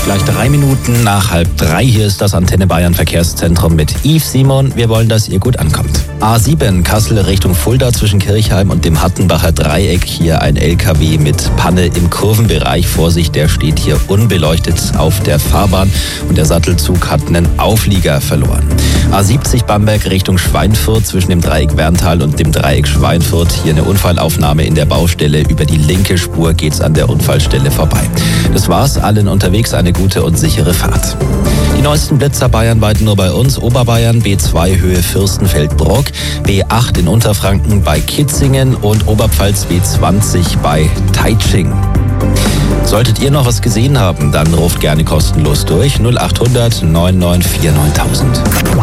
Gleich 3 Minuten nach 2:30. Hier ist das Antenne Bayern Verkehrszentrum mit Yves Simon. Wir wollen, dass ihr gut ankommt. A7 Kassel Richtung Fulda zwischen Kirchheim und dem Hattenbacher Dreieck. Hier ein LKW mit Panne im Kurvenbereich. Vorsicht, der steht hier unbeleuchtet auf der Fahrbahn und der Sattelzug hat einen Auflieger verloren. A70 Bamberg Richtung Schweinfurt zwischen dem Dreieck Werntal und dem Dreieck Schweinfurt. Hier eine Unfallaufnahme in der Baustelle. Über die linke Spur geht's an der Unfallstelle vorbei. Das war's. Allen unterwegs eine gute und sichere Fahrt. Die neuesten Blitzer bayernweit nur bei uns. Oberbayern B2 Höhe Fürstenfeldbruck, B8 in Unterfranken bei Kitzingen und Oberpfalz B20 bei Taitsching. Solltet ihr noch was gesehen haben, dann ruft gerne kostenlos durch 0800 994 9000.